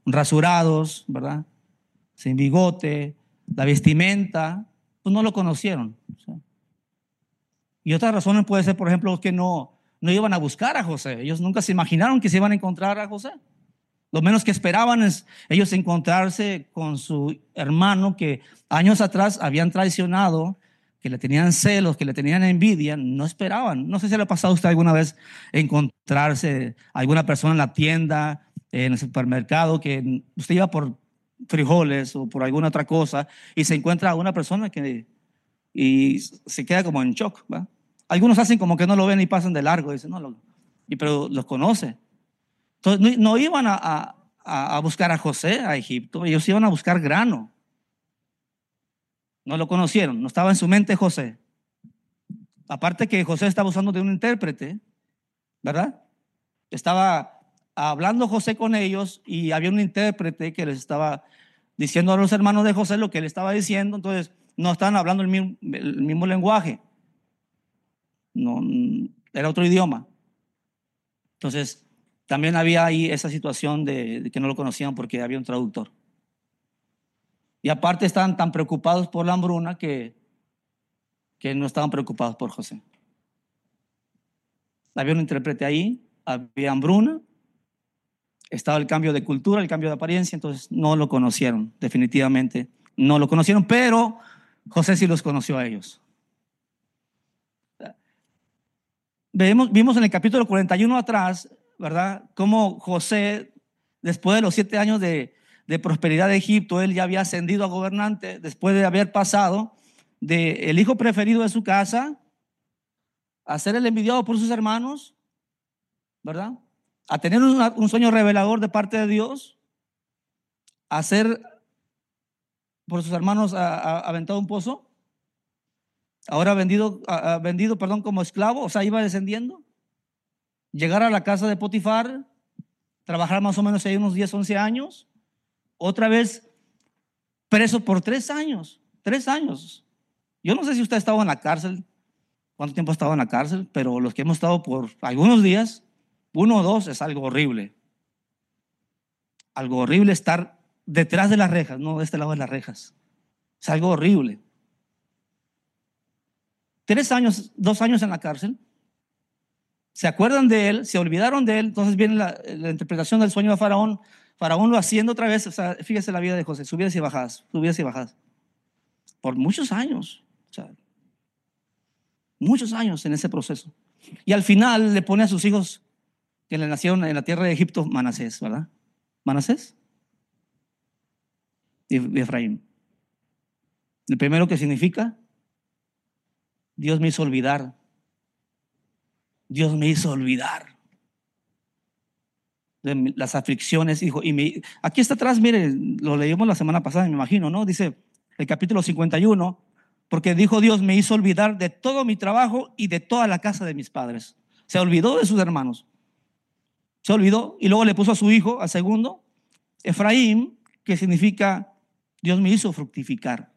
rasurados, ¿verdad? Sin bigote, la vestimenta, pues no lo conocieron. O sea, y otras razones puede ser, por ejemplo, que no iban a buscar a José. Ellos nunca se imaginaron que se iban a encontrar a José. Lo menos que esperaban es ellos encontrarse con su hermano que años atrás habían traicionado, que le tenían celos, que le tenían envidia. No esperaban. No sé si le ha pasado a usted alguna vez encontrarse a alguna persona en la tienda, en el supermercado, que usted iba por frijoles o por alguna otra cosa y se encuentra a una persona y se queda como en shock, ¿va? Algunos hacen como que no lo ven y pasan de largo, dicen, no, pero los conoce. Entonces no iban a buscar a José a Egipto, ellos iban a buscar grano. No lo conocieron, no estaba en su mente José. Aparte que José estaba usando de un intérprete, ¿verdad? Estaba hablando José con ellos y había un intérprete que les estaba diciendo a los hermanos de José lo que él estaba diciendo. Entonces no estaban hablando el mismo lenguaje, no, era otro idioma. Entonces también había ahí esa situación de que no lo conocían porque había un traductor. Y aparte estaban tan preocupados por la hambruna que no estaban preocupados por José. Había un intérprete ahí, había hambruna, estaba el cambio de cultura, el cambio de apariencia, entonces no lo conocieron, definitivamente no lo conocieron, pero José sí los conoció a ellos. Vimos en el capítulo 41 atrás, ¿verdad? Cómo José, después de los 7 años de prosperidad de Egipto, él ya había ascendido a gobernante, después de haber pasado de el hijo preferido de su casa a ser el envidiado por sus hermanos, ¿verdad? A tener un sueño revelador de parte de Dios, a ser por sus hermanos aventado a un pozo, ahora vendido, perdón, como esclavo, o sea, iba descendiendo, llegar a la casa de Potifar, trabajar más o menos ahí unos 10, 11 años, otra vez preso por 3 años, 3 años. Yo no sé si usted ha estado en la cárcel, cuánto tiempo ha estado en la cárcel, pero los que hemos estado por algunos días, 1 o 2, es algo horrible. Algo horrible estar detrás de las rejas, no de este lado de las rejas. Es algo horrible. 3 años, 2 años en la cárcel. Se acuerdan de él, se olvidaron de él. Entonces viene la interpretación del sueño de Faraón. Faraón lo haciendo otra vez. O sea, fíjese la vida de José, subidas y bajadas, subidas y bajadas. Por muchos años. O sea, muchos años en ese proceso. Y al final le pone a sus hijos que le nacieron en la tierra de Egipto Manasés, ¿verdad? Manasés y Efraín. El primero que significa, Dios me hizo olvidar. Dios me hizo olvidar de las aflicciones, hijo. Aquí está atrás, mire, lo leímos la semana pasada, me imagino, ¿no? Dice el capítulo 51, porque dijo Dios, me hizo olvidar de todo mi trabajo y de toda la casa de mis padres. Se olvidó de sus hermanos. Se olvidó y luego le puso a su hijo, al segundo, Efraín, que significa Dios me hizo fructificar.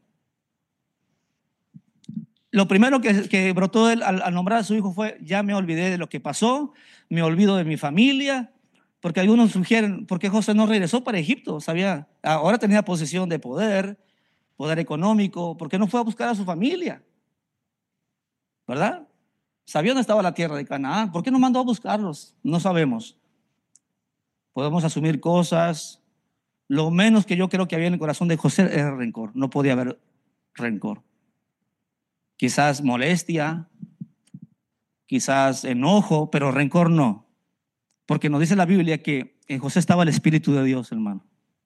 Lo primero que brotó él al nombrar a su hijo fue, ya me olvidé de lo que pasó, me olvido de mi familia, porque algunos sugieren, ¿por qué José no regresó para Egipto? Ahora tenía posesión de poder económico, ¿por qué no fue a buscar a su familia? ¿Verdad? Sabía dónde estaba la tierra de Canaán, ¿por qué no mandó a buscarlos? No sabemos. Podemos asumir cosas. Lo menos que yo creo que había en el corazón de José era rencor, no podía haber rencor. Quizás molestia, quizás enojo, pero rencor no. Porque nos dice la Biblia que en José estaba el Espíritu de Dios, hermano.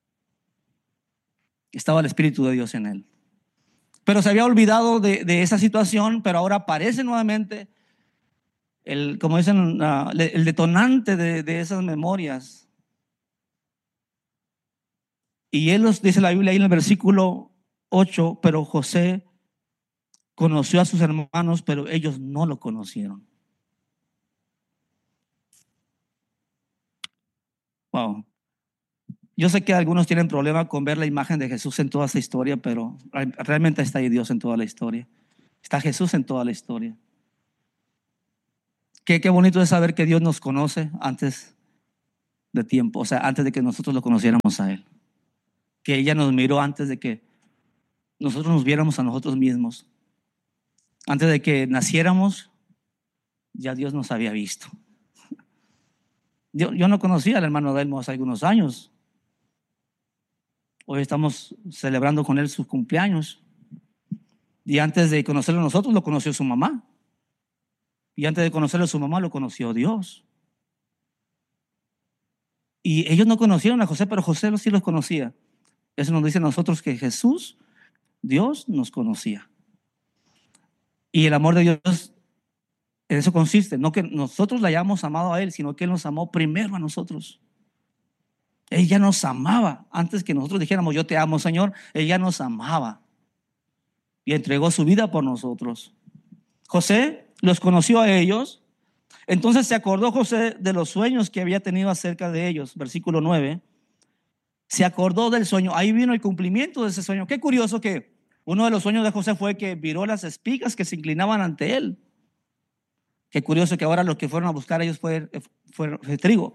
Estaba el Espíritu de Dios en él. Pero se había olvidado de esa situación, pero ahora aparece nuevamente como dicen, el detonante de esas memorias. Y él dice la Biblia ahí en el versículo 8, pero José conoció a sus hermanos, pero ellos no lo conocieron. Wow. Yo sé que algunos tienen problema con ver la imagen de Jesús en toda esta historia, pero realmente está ahí Dios en toda la historia. Está Jesús en toda la historia. Qué bonito es saber que Dios nos conoce antes de tiempo, o sea, antes de que nosotros lo conociéramos a Él. Que ella nos miró antes de que nosotros nos viéramos a nosotros mismos. Antes de que naciéramos, ya Dios nos había visto. Yo no conocía al hermano Delmo hace algunos años. Hoy estamos celebrando con él sus cumpleaños. Y antes de conocerlo nosotros, lo conoció su mamá. Y antes de conocerlo su mamá, lo conoció Dios. Y ellos no conocieron a José, pero José sí los conocía. Eso nos dice a nosotros que Jesús, Dios, nos conocía. Y el amor de Dios, en eso consiste. No que nosotros le hayamos amado a Él, sino que Él nos amó primero a nosotros. Él ya nos amaba. Antes que nosotros dijéramos, yo te amo, Señor, Él ya nos amaba. Y entregó su vida por nosotros. José los conoció a ellos. Entonces se acordó José de los sueños que había tenido acerca de ellos. Versículo 9. Se acordó del sueño. Ahí vino el cumplimiento de ese sueño. Qué curioso que uno de los sueños de José fue que miró las espigas que se inclinaban ante él. Qué curioso que ahora los que fueron a buscar a ellos fue trigo,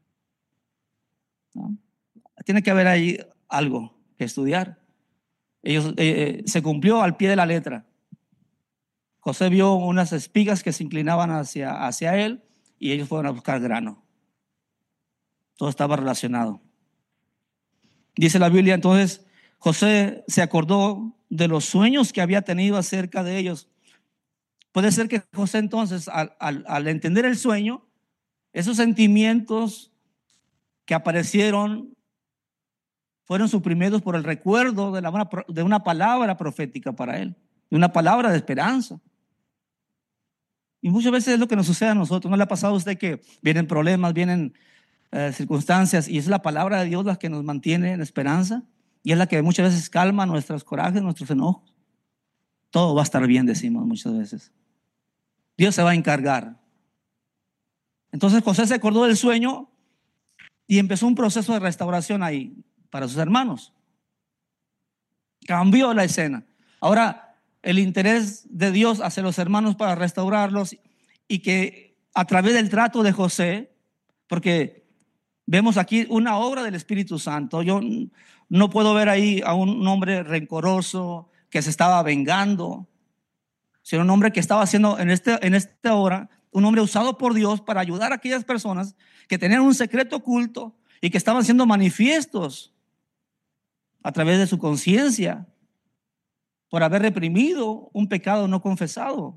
¿no? Tiene que haber ahí algo que estudiar. Ellos, se cumplió al pie de la letra. José vio unas espigas que se inclinaban hacia él y ellos fueron a buscar grano. Todo estaba relacionado. Dice la Biblia, entonces José se acordó de los sueños que había tenido acerca de ellos. Puede ser que José entonces, al entender el sueño, esos sentimientos que aparecieron fueron suprimidos por el recuerdo de una palabra profética para él, de una palabra de esperanza. Y muchas veces es lo que nos sucede a nosotros. ¿No le ha pasado a usted que vienen problemas, vienen circunstancias, y es la palabra de Dios la que nos mantiene en esperanza? Y es la que muchas veces calma nuestros corajes, nuestros enojos. Todo va a estar bien, decimos muchas veces. Dios se va a encargar. Entonces José se acordó del sueño y empezó un proceso de restauración ahí para sus hermanos. Cambió la escena. Ahora, el interés de Dios hacia los hermanos para restaurarlos, y que a través del trato de José, porque vemos aquí una obra del Espíritu Santo. Yo no puedo ver ahí a un hombre rencoroso que se estaba vengando, sino un hombre que estaba haciendo en esta hora, un hombre usado por Dios para ayudar a aquellas personas que tenían un secreto oculto y que estaban siendo manifiestos a través de su conciencia por haber reprimido un pecado no confesado.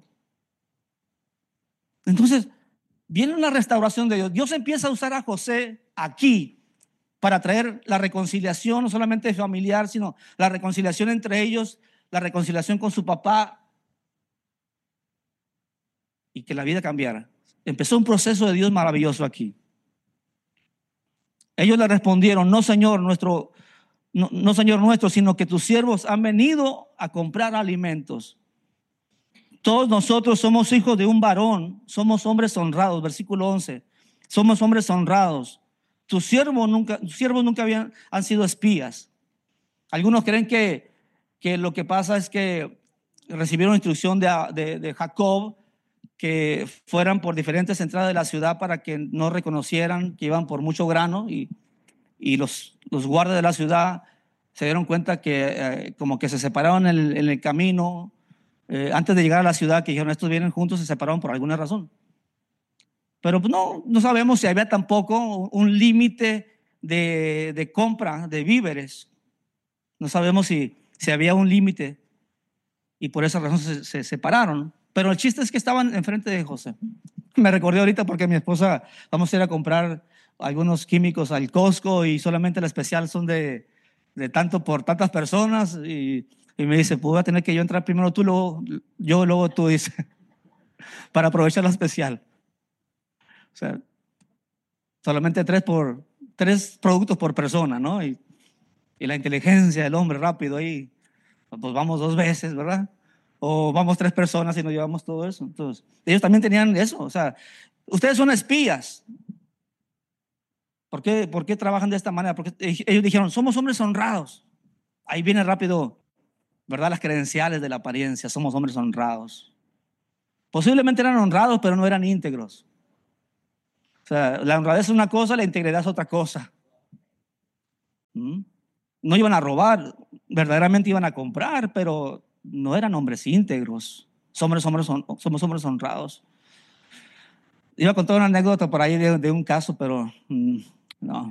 Entonces viene una restauración de Dios. Dios empieza a usar a José aquí para traer la reconciliación, no solamente familiar, sino la reconciliación entre ellos, la reconciliación con su papá, y que la vida cambiara. Empezó un proceso de Dios maravilloso aquí. Ellos le respondieron, no Señor nuestro, no Señor nuestro, sino que tus siervos han venido a comprar alimentos. Todos nosotros somos hijos de un varón, somos hombres honrados. Versículo 11. Somos hombres honrados. Tus siervos nunca han sido espías. Algunos creen que lo que pasa es que recibieron instrucción de Jacob, que fueran por diferentes entradas de la ciudad para que no reconocieran que iban por mucho grano, y los guardas de la ciudad se dieron cuenta que como que se separaron en el camino, antes de llegar a la ciudad, que dijeron, estos vienen juntos, se separaron por alguna razón. Pero pues no sabemos si había tampoco un límite de compra de víveres. No sabemos si había un límite, y por esa razón se separaron. Pero el chiste es que estaban enfrente de José. Me recordé ahorita porque mi esposa, vamos a ir a comprar algunos químicos al Costco, y solamente la especial son de tanto por tantas personas, y me dice, pues voy a tener que yo entrar primero tú, luego yo, luego tú, dice, para aprovechar la especial. O sea, solamente tres productos por persona, ¿no? Y la inteligencia del hombre rápido ahí, pues vamos 2 veces, ¿verdad? O vamos 3 personas y nos llevamos todo eso. Entonces, ellos también tenían eso. O sea, ustedes son espías. ¿Por qué trabajan de esta manera? Porque ellos dijeron, somos hombres honrados. Ahí viene rápido, ¿verdad? Las credenciales de la apariencia. Somos hombres honrados. Posiblemente eran honrados, pero no eran íntegros. O sea, la honradez es una cosa, la integridad es otra cosa. ¿Mm? No iban a robar, verdaderamente iban a comprar, pero no eran hombres íntegros. Somos hombres honrados. Iba a contar una anécdota por ahí de un caso, pero no.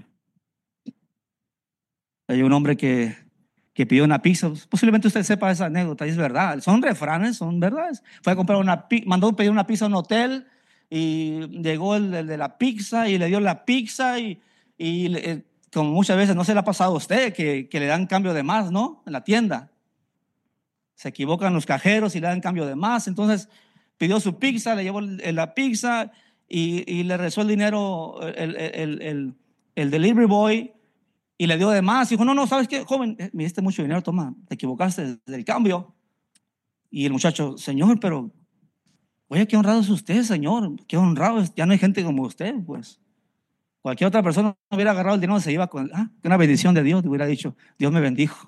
Hay un hombre que pidió una pizza. Posiblemente usted sepa esa anécdota, y es verdad. Son refranes, son verdades. Fue a comprar mandó pedir una pizza a un hotel y llegó el de la pizza y le dio la pizza y como muchas veces no se le ha pasado a usted que le dan cambio de más, ¿no? En la tienda. Se equivocan los cajeros y le dan cambio de más. Entonces pidió su pizza, le llevó la pizza y le regresó el dinero el delivery boy y le dio de más. Y dijo, no, ¿sabes qué, joven? Me diste mucho dinero, toma, te equivocaste del cambio. Y el muchacho, señor, pero, oye, qué honrado es usted, señor, qué honrado es. Ya no hay gente como usted, pues. Cualquier otra persona hubiera agarrado el dinero y se iba con, una bendición de Dios, te hubiera dicho, Dios me bendijo.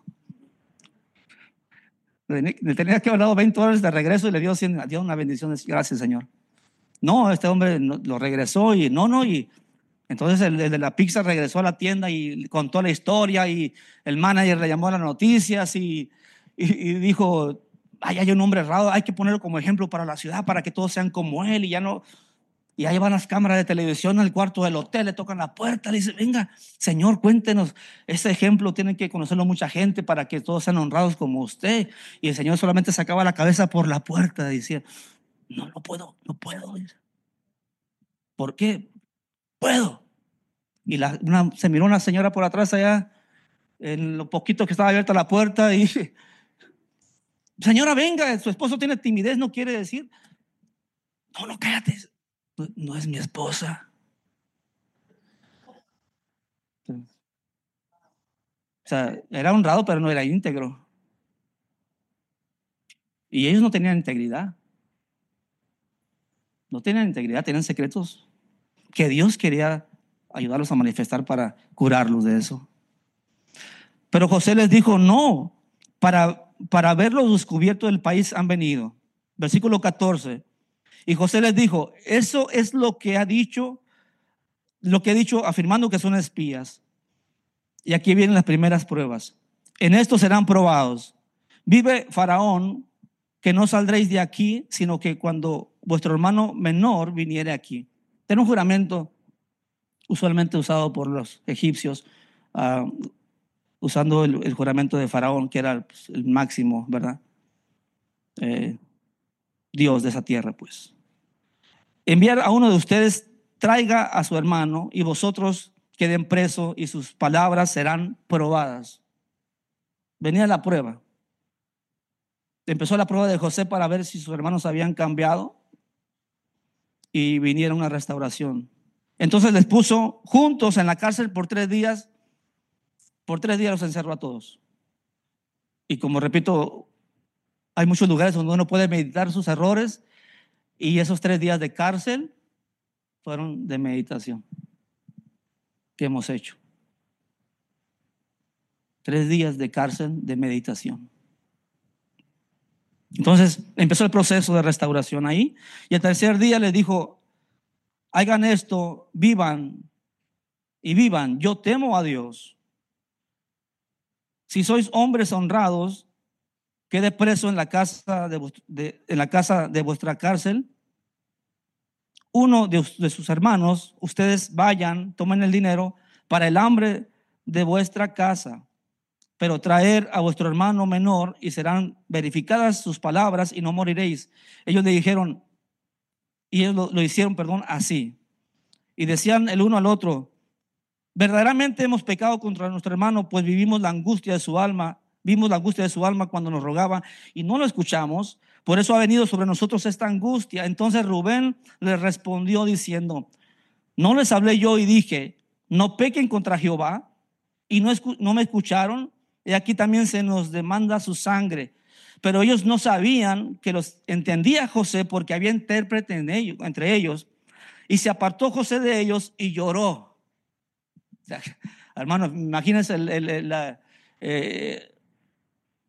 Le tenía que haber dado $20 de regreso y le dio 100, dio una bendición, gracias, señor. No, este hombre lo regresó y y entonces el de la pizza regresó a la tienda y contó la historia y el manager le llamó a las noticias y dijo, ay, hay un hombre errado, hay que ponerlo como ejemplo para la ciudad para que todos sean como él y ya no. Y ahí van las cámaras de televisión al cuarto del hotel, le tocan la puerta, le dice, venga, señor, cuéntenos, ese ejemplo tiene que conocerlo mucha gente para que todos sean honrados como usted. Y el señor solamente sacaba la cabeza por la puerta y decía, no, no puedo, no puedo. ¿Por qué? Puedo. Y se miró una señora por atrás allá, en lo poquito que estaba abierta la puerta y señora, venga, su esposo tiene timidez, no quiere decir. No, no, cállate. No, no es mi esposa. O sea, era honrado, pero no era íntegro. Y ellos no tenían integridad. No tenían integridad, tenían secretos que Dios quería ayudarlos a manifestar para curarlos de eso. Pero José les dijo, no, para haberlos descubierto del país han venido. Versículo 14. Y José les dijo, eso es lo que ha dicho afirmando que son espías. Y aquí vienen las primeras pruebas. En esto serán probados. Vive Faraón, que no saldréis de aquí, sino que cuando vuestro hermano menor viniere aquí. Era un juramento usualmente usado por los egipcios, usando el juramento de Faraón, que era pues, el máximo, ¿verdad? Dios de esa tierra, pues. Enviar a uno de ustedes, traiga a su hermano y vosotros queden presos y sus palabras serán probadas. Venía la prueba. Empezó la prueba de José para ver si sus hermanos habían cambiado y vinieron a restauración. Entonces les puso juntos en la cárcel por 3 días. Por 3 días los encerró a todos. Y como repito, hay muchos lugares donde uno puede meditar sus errores y esos 3 días de cárcel fueron de meditación que hemos hecho. 3 días de cárcel de meditación. Entonces empezó el proceso de restauración ahí. Y el tercer día les dijo, hagan esto, vivan y vivan. Yo temo a Dios. Si sois hombres honrados, quede preso en la casa en la casa de vuestra cárcel. Uno de sus hermanos, ustedes vayan, tomen el dinero para el hambre de vuestra casa, pero traer a vuestro hermano menor y serán verificadas sus palabras y no moriréis. Ellos le dijeron, y ellos lo hicieron, así. Y decían el uno al otro, verdaderamente hemos pecado contra nuestro hermano, pues vimos la angustia de su alma cuando nos rogaba y no lo escuchamos. Por eso ha venido sobre nosotros esta angustia. Entonces Rubén le respondió diciendo, no les hablé yo y dije, no pequen contra Jehová, y no me escucharon, y aquí también se nos demanda su sangre. Pero ellos no sabían que los entendía José, porque había intérprete entre ellos, y se apartó José de ellos y lloró. O sea, hermanos, imagínense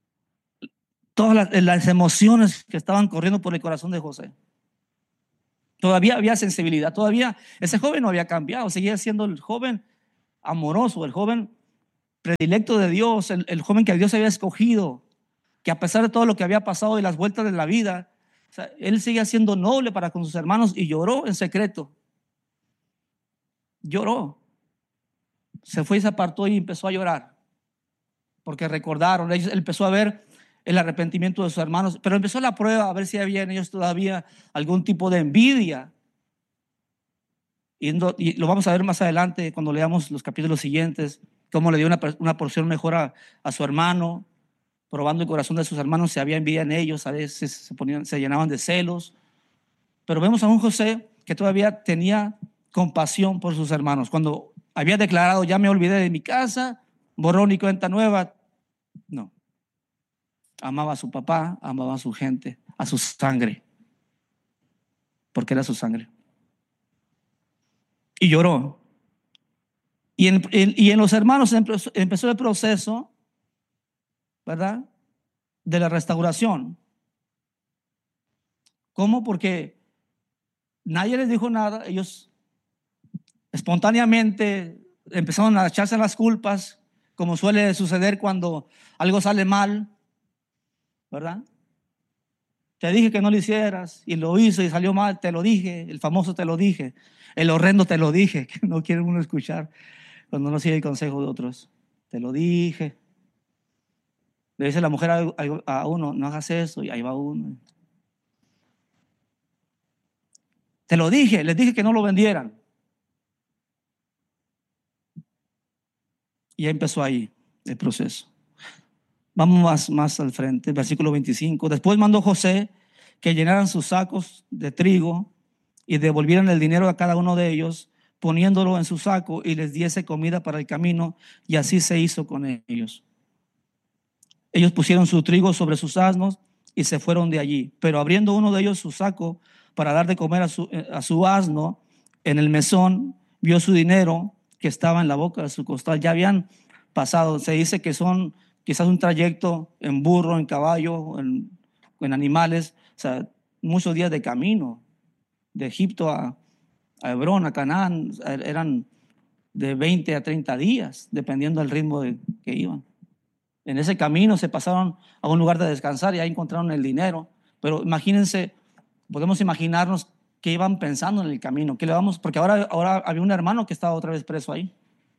todas las emociones que estaban corriendo por el corazón de José. Todavía había sensibilidad, todavía ese joven no había cambiado, seguía siendo el joven amoroso, el joven predilecto de Dios, el joven que Dios había escogido, que a pesar de todo lo que había pasado y las vueltas de la vida, o sea, él seguía siendo noble para con sus hermanos y lloró en secreto. Lloró. Se fue y se apartó y empezó a llorar. Porque recordaron, él empezó a ver el arrepentimiento de sus hermanos, pero empezó la prueba a ver si había en ellos todavía algún tipo de envidia. Y lo vamos a ver más adelante cuando leamos los capítulos siguientes, cómo le dio una porción mejor a su hermano, probando el corazón de sus hermanos si había envidia en ellos, a veces se llenaban de celos. Pero vemos a un José que todavía tenía compasión por sus hermanos. Cuando había declarado, ya me olvidé de mi casa, borrón y cuenta nueva, no. Amaba a su papá, amaba a su gente, a su sangre, porque era su sangre. Y lloró. Y en los hermanos empezó el proceso, ¿verdad?, de la restauración. ¿Cómo? Porque nadie les dijo nada. Ellos espontáneamente empezaron a echarse las culpas, como suele suceder cuando algo sale mal, ¿verdad? Te dije que no lo hicieras y lo hizo y salió mal, te lo dije, el famoso te lo dije, el horrendo te lo dije, que no quiere uno escuchar cuando no sigue el consejo de otros. Te lo dije. Le dice la mujer a uno, no hagas eso, y ahí va uno. Te lo dije, les dije que no lo vendieran. Y ya empezó ahí el proceso. Vamos más al frente, versículo 25. Después mandó José que llenaran sus sacos de trigo y devolvieran el dinero a cada uno de ellos, poniéndolo en su saco, y les diese comida para el camino, y así se hizo con ellos. Ellos pusieron su trigo sobre sus asnos y se fueron de allí. Pero abriendo uno de ellos su saco para dar de comer a su asno, en el mesón vio su dinero que estaba en la boca de su costal. Ya habían pasado, se dice que son quizás un trayecto en burro, en caballo, en animales, o sea, muchos días de camino, de Egipto a Hebrón, a Canaán, eran de 20 a 30 días, dependiendo del ritmo que iban. En ese camino se pasaron a un lugar de descansar y ahí encontraron el dinero. Pero imagínense, podemos imaginarnos qué iban pensando en el camino. ¿Qué le vamos? Porque ahora había un hermano que estaba otra vez preso ahí.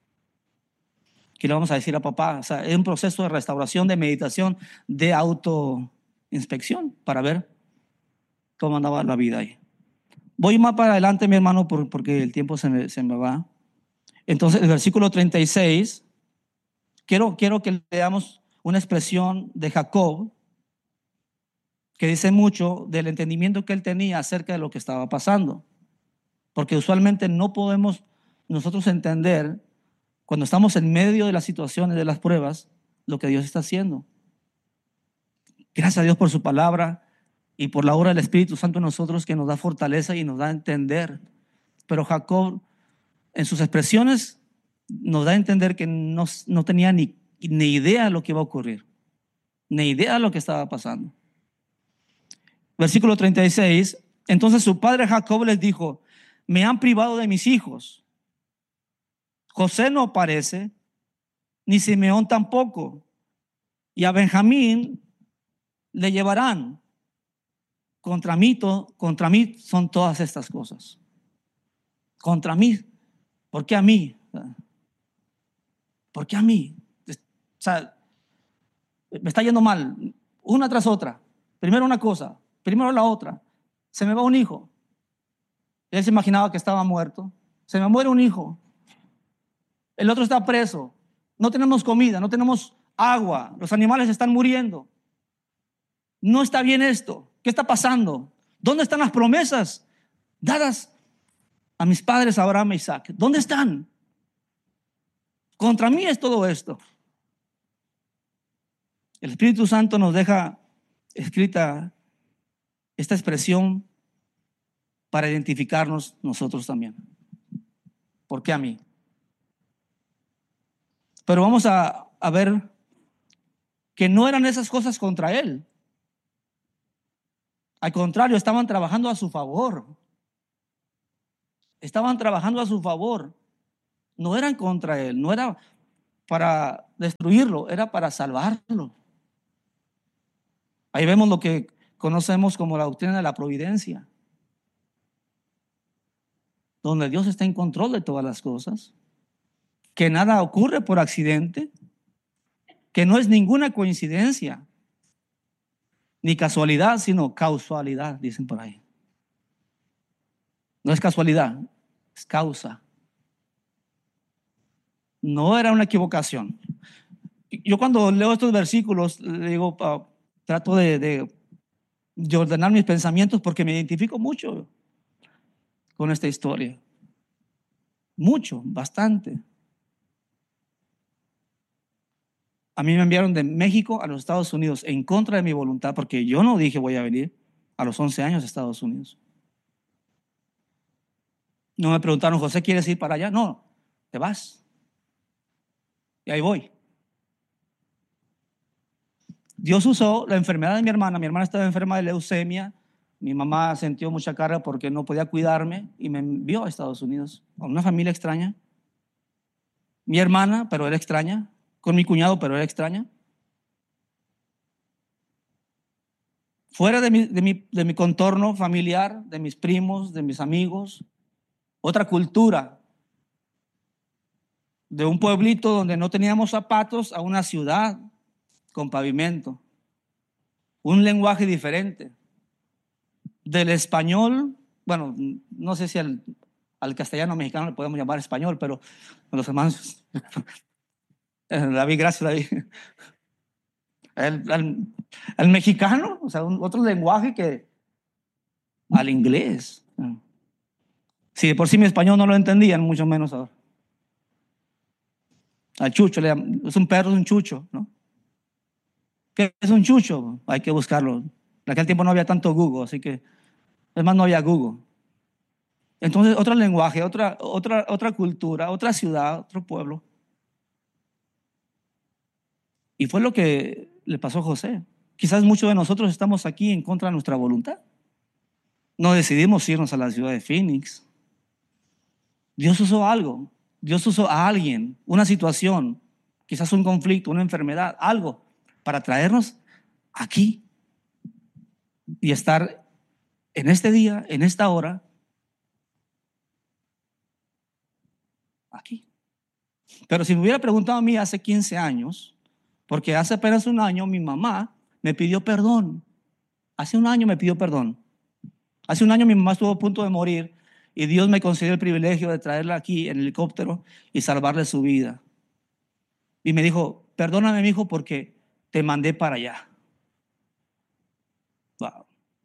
¿Qué le vamos a decir a papá? O sea, es un proceso de restauración, de meditación, de autoinspección para ver cómo andaba la vida ahí. Voy más para adelante, mi hermano, porque el tiempo se me va. Entonces, el versículo 36, quiero que leamos una expresión de Jacob que dice mucho del entendimiento que él tenía acerca de lo que estaba pasando. Porque usualmente no podemos nosotros entender, cuando estamos en medio de las situaciones, de las pruebas, lo que Dios está haciendo. Gracias a Dios por su palabra y por la obra del Espíritu Santo en nosotros, que nos da fortaleza y nos da a entender. Pero Jacob, en sus expresiones, nos da a entender que no tenía ni idea de lo que iba a ocurrir, ni idea de lo que estaba pasando. Versículo 36. Entonces su padre Jacob les dijo: me han privado de mis hijos. José no aparece, ni Simeón tampoco, y a Benjamín le llevarán. Contra mí son todas estas cosas. Contra mí. ¿Por qué a mí? ¿Por qué a mí? O sea, me está yendo mal, una tras otra. Primero una cosa, primero la otra. Se me va un hijo. Él se imaginaba que estaba muerto. Se me muere un hijo. El otro está preso. No tenemos comida, no tenemos agua. Los animales están muriendo. No está bien esto. ¿Qué está pasando? ¿Dónde están las promesas dadas a mis padres Abraham e Isaac? ¿Dónde están? Contra mí es todo esto. El Espíritu Santo nos deja escrita esta expresión para identificarnos nosotros también. ¿Por qué a mí? Pero vamos a ver que no eran esas cosas contra él. Al contrario, estaban trabajando a su favor. estaban trabajando a su favor. No eran contra él, no era para destruirlo, era para salvarlo. Ahí vemos lo que conocemos como la doctrina de la providencia, donde Dios está en control de todas las cosas, que nada ocurre por accidente, que no es ninguna coincidencia, ni casualidad, sino causalidad, dicen por ahí. No es casualidad, es causa. No era una equivocación. Yo cuando leo estos versículos, le digo, trato de ordenar mis pensamientos porque me identifico mucho con esta historia. Mucho, bastante. A mí me enviaron de México a los Estados Unidos en contra de mi voluntad porque yo no dije voy a venir a los 11 años a Estados Unidos. No me preguntaron, José, ¿quieres ir para allá? No, te vas. Y ahí voy. Dios usó la enfermedad de mi hermana. Mi hermana estaba enferma de leucemia. Mi mamá sintió mucha carga porque no podía cuidarme y me envió a Estados Unidos, a una familia extraña. Mi hermana, pero era extraña. Con mi cuñado, pero era extraña. Fuera de mi contorno familiar, de mis primos, de mis amigos. Otra cultura. De un pueblito donde no teníamos zapatos a una ciudad con pavimento. Un lenguaje diferente. Del español, bueno, no sé si al castellano mexicano le podemos llamar español, pero los hermanos, David, gracias David, al mexicano, o sea, otro lenguaje que al inglés. Si de por sí mi español no lo entendían, mucho menos ahora. Al chucho, es un perro, es un chucho, ¿no? ¿Qué es un chucho? Hay que buscarlo. En aquel tiempo no había tanto Google, así que, es más, no había Google. Entonces, otro lenguaje, otra cultura, otra ciudad, otro pueblo. Y fue lo que le pasó a José. Quizás muchos de nosotros estamos aquí en contra de nuestra voluntad. No decidimos irnos a la ciudad de Phoenix. Dios usó algo. Dios usó a alguien, una situación, quizás un conflicto, una enfermedad, algo, para traernos aquí y estar en este día, en esta hora, aquí. Pero si me hubiera preguntado a mí hace 15 años, porque hace apenas un año mi mamá me pidió perdón. Hace un año me pidió perdón. Hace un año mi mamá estuvo a punto de morir y Dios me concedió el privilegio de traerla aquí en helicóptero y salvarle su vida. Y me dijo, perdóname, mi hijo, porque te mandé para allá. Wow.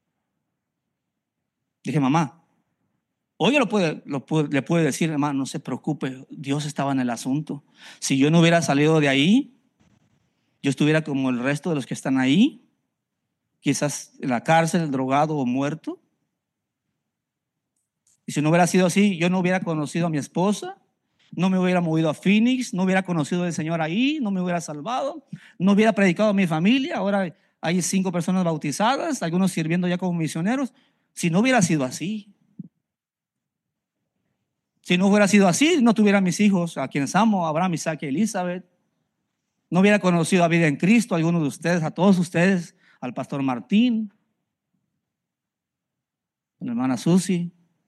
Dije, mamá, hoy le puede decir, hermano, no se preocupe, Dios estaba en el asunto. Si yo no hubiera salido de ahí, yo estuviera como el resto de los que están ahí, quizás en la cárcel, drogado o muerto. Y si no hubiera sido así, yo no hubiera conocido a mi esposa, no me hubiera movido a Phoenix, no hubiera conocido al Señor ahí, no me hubiera salvado, no hubiera predicado a mi familia. Ahora hay 5 personas bautizadas, algunos sirviendo ya como misioneros. Si no hubiera sido así, si no hubiera sido así, no tuviera mis hijos, a quienes amo, Abraham, Isaac y Elizabeth. No hubiera conocido a vida en Cristo, a algunos de ustedes, a todos ustedes, al pastor Martín, a la hermana Susi.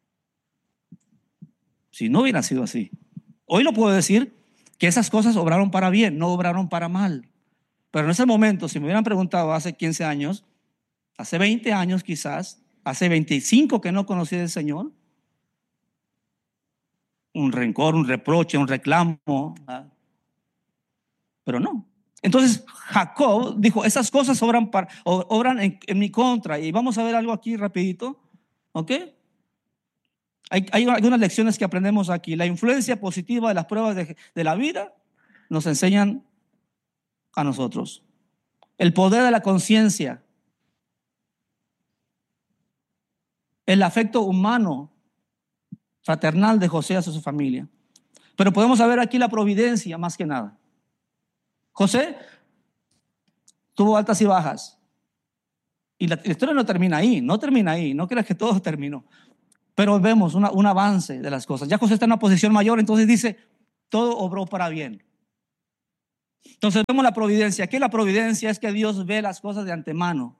Si no hubiera sido así. Hoy lo puedo decir que esas cosas obraron para bien, no obraron para mal. Pero en ese momento, si me hubieran preguntado hace 15 años, hace 20 años quizás, hace 25 que no conocí al Señor, un rencor, un reproche, un reclamo, ¿verdad? Pero no. Entonces Jacob dijo, esas cosas obran en mi contra. Y vamos a ver algo aquí rapidito, ¿ok? Hay algunas lecciones que aprendemos aquí. La influencia positiva de las pruebas de la vida nos enseñan a nosotros. El poder de la conciencia, el afecto humano, fraternal de José hacia su familia. Pero podemos ver aquí la providencia más que nada. José tuvo altas y bajas. Y la historia no termina ahí, no creas que todo terminó. Pero vemos un avance de las cosas. Ya José está en una posición mayor, entonces dice, todo obró para bien. Entonces vemos la providencia. Aquí la providencia es que Dios ve las cosas de antemano,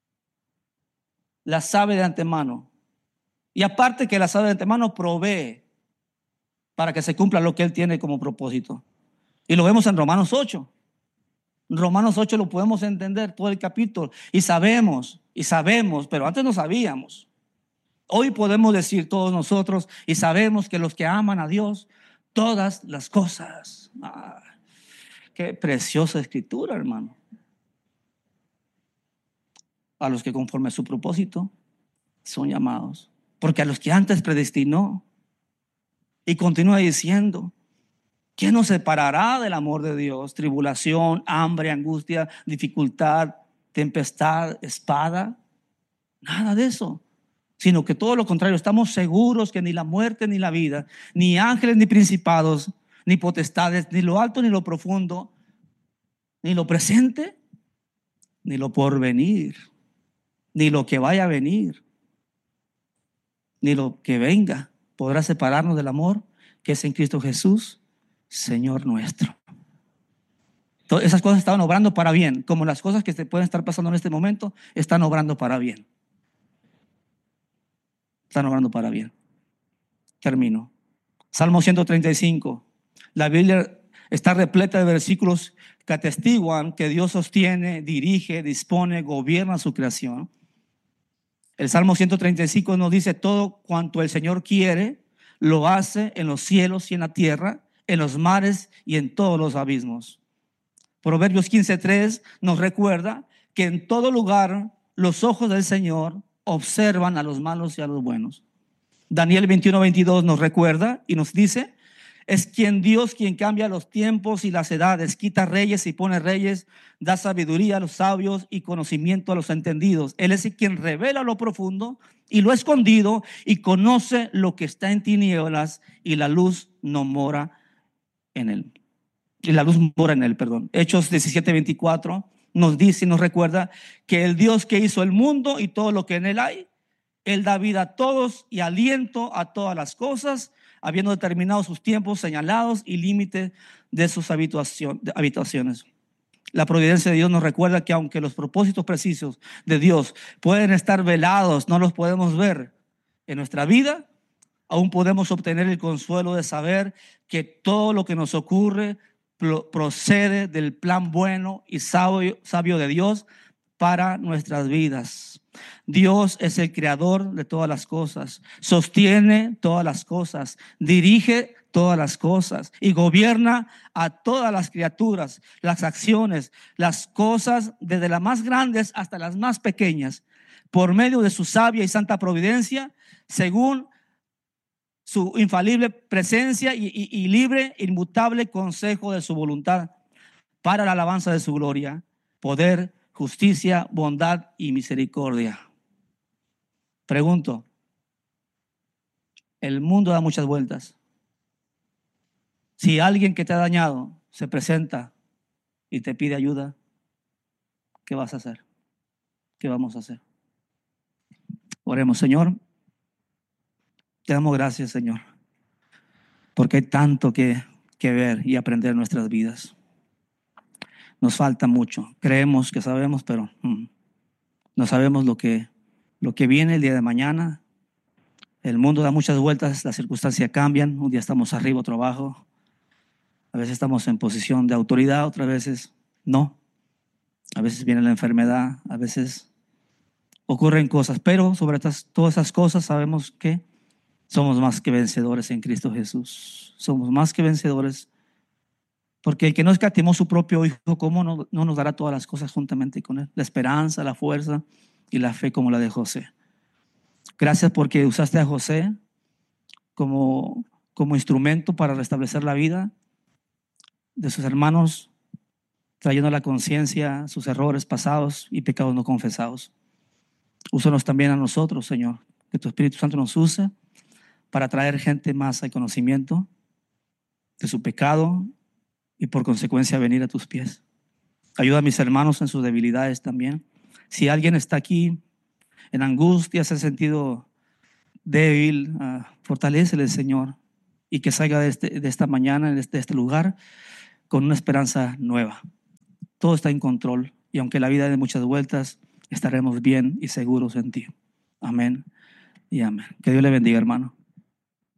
las sabe de antemano. Y aparte que las sabe de antemano, provee para que se cumpla lo que Él tiene como propósito. Y lo vemos en Romanos 8. Romanos 8 lo podemos entender todo el capítulo. Y sabemos, pero antes no sabíamos. Hoy podemos decir todos nosotros y sabemos que los que aman a Dios, todas las cosas. Qué preciosa escritura, hermano. A los que conforme a su propósito son llamados. Porque a los que antes predestinó. Y continúa diciendo, ¿quién nos separará del amor de Dios? Tribulación, hambre, angustia, dificultad, tempestad, espada. Nada de eso. Sino que todo lo contrario, estamos seguros que ni la muerte ni la vida, ni ángeles ni principados, ni potestades, ni lo alto ni lo profundo, ni lo presente, ni lo porvenir, ni lo que vaya a venir, ni lo que venga, podrá separarnos del amor que es en Cristo Jesús, Señor nuestro. Todas esas cosas estaban obrando para bien, como las cosas que se pueden estar pasando en este momento están obrando para bien. Están obrando para bien. Termino. Salmo 135. La Biblia está repleta de versículos que atestiguan que Dios sostiene, dirige, dispone, gobierna su creación. El Salmo 135 nos dice: todo cuanto el Señor quiere, lo hace en los cielos y en la tierra, en los mares y en todos los abismos. Proverbios 15:3 nos recuerda que en todo lugar los ojos del Señor observan a los malos y a los buenos. Daniel 21:22 nos recuerda y nos dice: es quien Dios quien cambia los tiempos y las edades, quita reyes y pone reyes, da sabiduría a los sabios y conocimiento a los entendidos. Él es quien revela lo profundo y lo escondido y conoce lo que está en tinieblas, y la luz no mora en él. Y la luz mora en él, perdón. Hechos 17:24 nos dice y nos recuerda que el Dios que hizo el mundo y todo lo que en él hay, Él da vida a todos y aliento a todas las cosas, habiendo determinado sus tiempos señalados y límites de sus habitaciones. La providencia de Dios nos recuerda que aunque los propósitos precisos de Dios pueden estar velados, no los podemos ver en nuestra vida, aún podemos obtener el consuelo de saber que todo lo que nos ocurre procede del plan bueno y sabio de Dios para nuestras vidas. Dios es el creador de todas las cosas, sostiene todas las cosas, dirige todas las cosas y gobierna a todas las criaturas, las acciones, las cosas, desde las más grandes hasta las más pequeñas, por medio de su sabia y santa providencia, según su infalible presencia y libre, inmutable consejo de su voluntad, para la alabanza de su gloria, poder, justicia, bondad y misericordia. Pregunto, el mundo da muchas vueltas. Si alguien que te ha dañado se presenta y te pide ayuda, ¿qué vas a hacer? ¿Qué vamos a hacer? Oremos. Señor, te damos gracias, Señor, porque hay tanto que ver y aprender en nuestras vidas. Nos falta mucho. Creemos que sabemos, pero no sabemos lo que viene el día de mañana. El mundo da muchas vueltas, las circunstancias cambian. Un día estamos arriba, otro abajo. A veces estamos en posición de autoridad, otras veces no. A veces viene la enfermedad, a veces ocurren cosas, pero sobre todas esas cosas sabemos que somos más que vencedores en Cristo Jesús. Somos más que vencedores, porque el que no escatimó su propio Hijo, ¿cómo no nos dará todas las cosas juntamente con Él? La esperanza, la fuerza y la fe como la de José. Gracias porque usaste a José como instrumento para restablecer la vida de sus hermanos, trayendo a la conciencia sus errores pasados y pecados no confesados. Úsanos también a nosotros, Señor, que tu Espíritu Santo nos use para traer gente más al conocimiento de su pecado y por consecuencia venir a tus pies. Ayuda a mis hermanos en sus debilidades también. Si alguien está aquí en angustia, se ha sentido débil, fortalécele, Señor, y que salga de esta mañana, de este lugar, con una esperanza nueva. Todo está en control, y aunque la vida dé muchas vueltas, estaremos bien y seguros en ti. Amén y amén. Que Dios le bendiga, hermano.